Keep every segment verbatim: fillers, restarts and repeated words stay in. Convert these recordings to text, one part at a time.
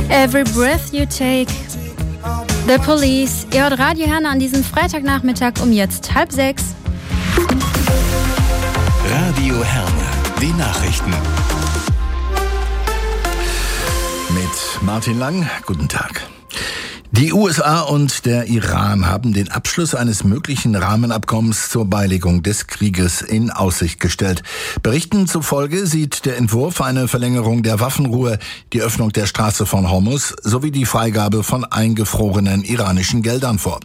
Every breath you take. The Police. Ihr hört Radio Herne an diesem Freitagnachmittag um jetzt halb sechs. Radio Herne, die Nachrichten. Mit Martin Lang, guten Tag. Die U S A und der Iran haben den Abschluss eines möglichen Rahmenabkommens zur Beilegung des Krieges in Aussicht gestellt. Berichten zufolge sieht der Entwurf eine Verlängerung der Waffenruhe, die Öffnung der Straße von Hormuz sowie die Freigabe von eingefrorenen iranischen Geldern vor.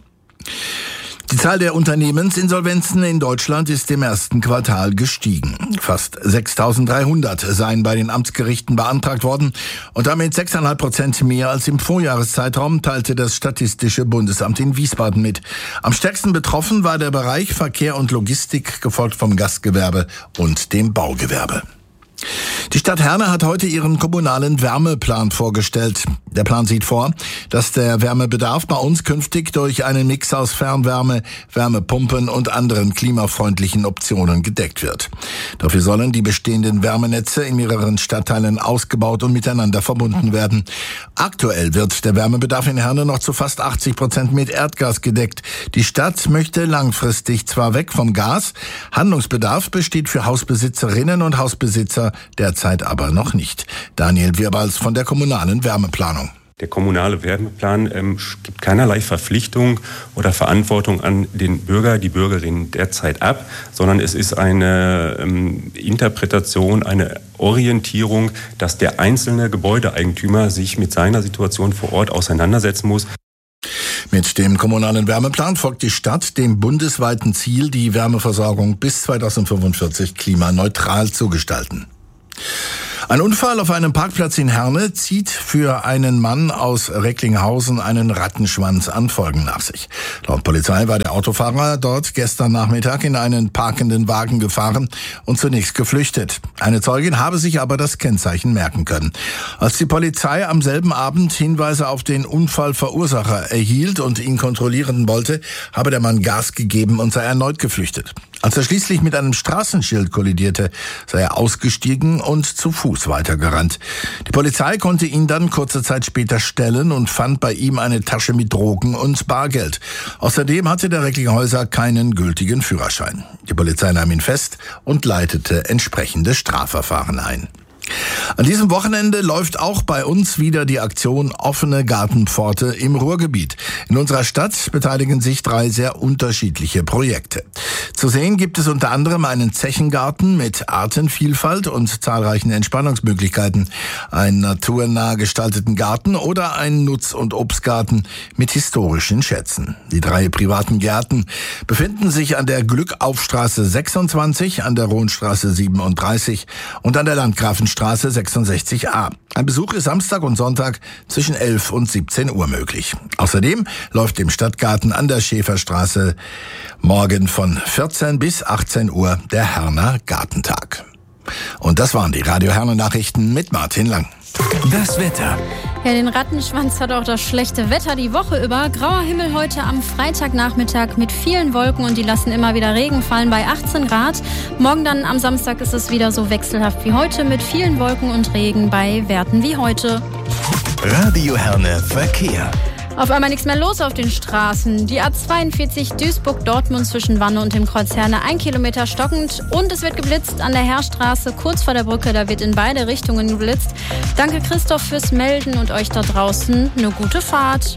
Die Zahl der Unternehmensinsolvenzen in Deutschland ist im ersten Quartal gestiegen. Fast sechstausenddreihundert seien bei den Amtsgerichten beantragt worden und damit sechs Komma fünf Prozent mehr als im Vorjahreszeitraum, teilte das Statistische Bundesamt in Wiesbaden mit. Am stärksten betroffen war der Bereich Verkehr und Logistik, gefolgt vom Gastgewerbe und dem Baugewerbe. Die Stadt Herne hat heute ihren kommunalen Wärmeplan vorgestellt. Der Plan sieht vor, dass der Wärmebedarf bei uns künftig durch einen Mix aus Fernwärme, Wärmepumpen und anderen klimafreundlichen Optionen gedeckt wird. Dafür sollen die bestehenden Wärmenetze in mehreren Stadtteilen ausgebaut und miteinander verbunden werden. Aktuell wird der Wärmebedarf in Herne noch zu fast achtzig Prozent mit Erdgas gedeckt. Die Stadt möchte langfristig zwar weg vom Gas, Handlungsbedarf besteht für Hausbesitzerinnen und Hausbesitzer derzeit aber noch nicht. Daniel Wirbals von der kommunalen Wärmeplanung. Der kommunale Wärmeplan ähm, gibt keinerlei Verpflichtung oder Verantwortung an den Bürger, die Bürgerin derzeit ab, sondern es ist eine ähm, Interpretation, eine Orientierung, dass der einzelne Gebäudeeigentümer sich mit seiner Situation vor Ort auseinandersetzen muss. Mit dem kommunalen Wärmeplan folgt die Stadt dem bundesweiten Ziel, die Wärmeversorgung bis zweitausendfünfundvierzig klimaneutral zu gestalten. Ein Unfall auf einem Parkplatz in Herne zieht für einen Mann aus Recklinghausen einen Rattenschwanz an Folgen nach sich. Laut Polizei war der Autofahrer dort gestern Nachmittag in einen parkenden Wagen gefahren und zunächst geflüchtet. Eine Zeugin habe sich aber das Kennzeichen merken können. Als die Polizei am selben Abend Hinweise auf den Unfallverursacher erhielt und ihn kontrollieren wollte, habe der Mann Gas gegeben und sei erneut geflüchtet. Als er schließlich mit einem Straßenschild kollidierte, sei er ausgestiegen und zu Fuß weitergerannt. Die Polizei konnte ihn dann kurze Zeit später stellen und fand bei ihm eine Tasche mit Drogen und Bargeld. Außerdem hatte der Recklinghäuser keinen gültigen Führerschein. Die Polizei nahm ihn fest und leitete entsprechende Strafverfahren ein. An diesem Wochenende läuft auch bei uns wieder die Aktion Offene Gartenpforte im Ruhrgebiet. In unserer Stadt beteiligen sich drei sehr unterschiedliche Projekte. Zu sehen gibt es unter anderem einen Zechengarten mit Artenvielfalt und zahlreichen Entspannungsmöglichkeiten, einen naturnah gestalteten Garten oder einen Nutz- und Obstgarten mit historischen Schätzen. Die drei privaten Gärten befinden sich an der Glückaufstraße sechsundzwanzig, an der Rohnstraße siebenunddreißig und an der Landgrafenstraße sechsundsechzig a. Ein Besuch ist Samstag und Sonntag zwischen elf und siebzehn Uhr möglich. Außerdem läuft im Stadtgarten an der Schäferstraße morgen von vierzehn bis achtzehn Uhr der Herner Gartentag. Und das waren die Radio Herne Nachrichten mit Martin Lang. Das Wetter. Ja, den Rattenschwanz hat auch das schlechte Wetter die Woche über. Grauer Himmel heute am Freitagnachmittag mit vielen Wolken und die lassen immer wieder Regen fallen bei achtzehn Grad. Morgen dann am Samstag ist es wieder so wechselhaft wie heute mit vielen Wolken und Regen bei Werten wie heute. Radio Herne Verkehr. Auf einmal nichts mehr los auf den Straßen. Die A zweiundvierzig Duisburg-Dortmund zwischen Wanne und dem Kreuz Herne ein Kilometer stockend. Und es wird geblitzt an der Heerstraße kurz vor der Brücke. Da wird in beide Richtungen geblitzt. Danke Christoph fürs Melden und euch da draußen eine gute Fahrt.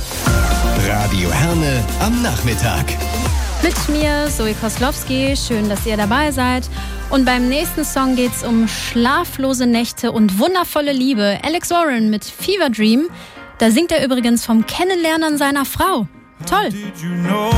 Radio Herne am Nachmittag. Mit mir, Zoe Koslowski. Schön, dass ihr dabei seid. Und beim nächsten Song geht's um schlaflose Nächte und wundervolle Liebe. Alex Warren mit Fever Dream. Da singt er übrigens vom Kennenlernen seiner Frau. Toll!